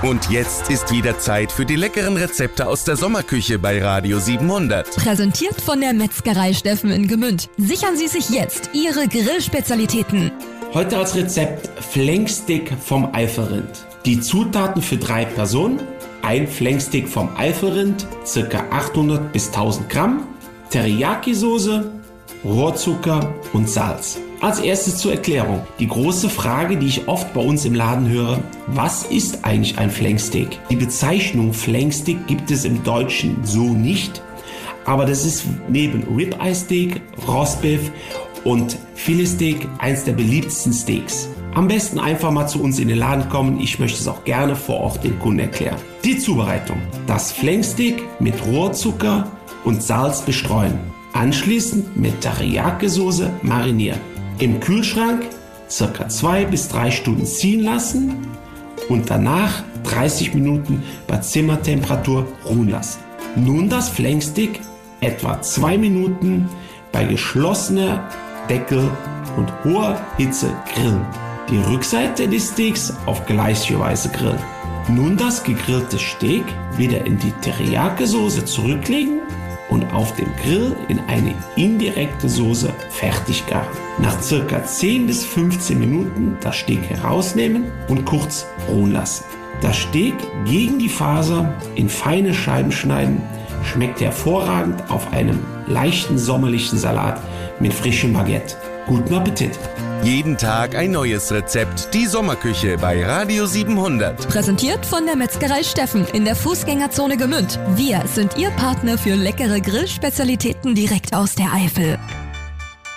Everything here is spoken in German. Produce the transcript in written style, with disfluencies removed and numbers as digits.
Und jetzt ist wieder Zeit für die leckeren Rezepte aus der Sommerküche bei Radio 700. Präsentiert von der Metzgerei Steffen in Gmünd. Sichern Sie sich jetzt Ihre Grillspezialitäten. Heute als Rezept Flanksteak vom Eifelrind. Die Zutaten für 3 Personen: ein Flanksteak vom Eifelrind, ca. 800 bis 1000 Gramm, Teriyaki-Soße, Rohrzucker und Salz. Als erstes zur Erklärung. Die große Frage, die ich oft bei uns im Laden höre: Was ist eigentlich ein Flanksteak? Die Bezeichnung Flanksteak gibt es im Deutschen so nicht, aber das ist neben Ribeye Steak, Rostbeef und Filetsteak eins der beliebtesten Steaks. Am besten einfach mal zu uns in den Laden kommen, ich möchte es auch gerne vor Ort den Kunden erklären. Die Zubereitung: Das Flanksteak mit Rohrzucker und Salz bestreuen. Anschließend mit Teriyaki-Soße marinieren. Im Kühlschrank ca. 2 bis 3 Stunden ziehen lassen und danach 30 Minuten bei Zimmertemperatur ruhen lassen. Nun das Flanksteak etwa 2 Minuten bei geschlossener Deckel und hoher Hitze grillen. Die Rückseite des Steaks auf gleiche Weise grillen. Nun das gegrillte Steak wieder in die Teriyaki-Soße zurücklegen und auf dem Grill in eine indirekte Soße fertig garen. Nach ca. 10 bis 15 Minuten das Steak herausnehmen und kurz ruhen lassen. Das Steak gegen die Faser in feine Scheiben schneiden, schmeckt hervorragend auf einem leichten sommerlichen Salat mit frischem Baguette. Guten Appetit! Jeden Tag ein neues Rezept. Die Sommerküche bei Radio 700. Präsentiert von der Metzgerei Steffen in der Fußgängerzone Gmünd. Wir sind Ihr Partner für leckere Grillspezialitäten direkt aus der Eifel.